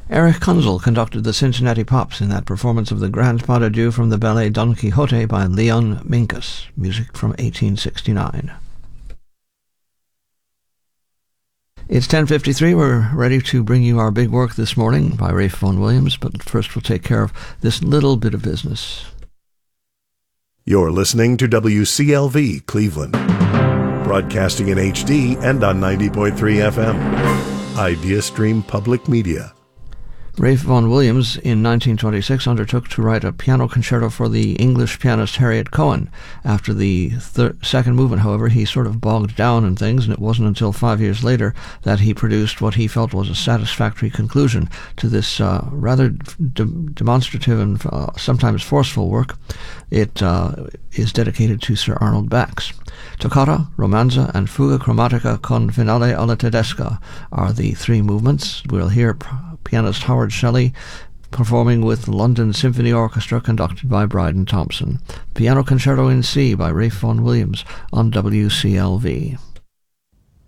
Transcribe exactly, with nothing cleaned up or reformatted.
Erich Kunzel conducted the Cincinnati Pops in that performance of the Grand Pas de Deux from the ballet Don Quixote by Leon Minkus, music from eighteen sixty-nine. It's ten fifty-three. We're ready to bring you our big work this morning by Ralph Vaughan Williams, but first we'll take care of this little bit of business. You're listening to W C L V Cleveland, broadcasting in H D and on ninety point three F M. IdeaStream Public Media. Ralph Vaughan Williams, in nineteen twenty-six, undertook to write a piano concerto for the English pianist Harriet Cohen. After the thir- second movement, however, he sort of bogged down in things, and it wasn't until five years later that he produced what he felt was a satisfactory conclusion to this uh, rather de- demonstrative and uh, sometimes forceful work. It uh, is dedicated to Sir Arnold Bax. Toccata, Romanza, and Fuga Chromatica con Finale alla Tedesca are the three movements. We'll hear pr- pianist Howard Shelley performing with the London Symphony Orchestra conducted by Bryden Thompson. Piano Concerto in C by Ralph Vaughan Williams on W C L V.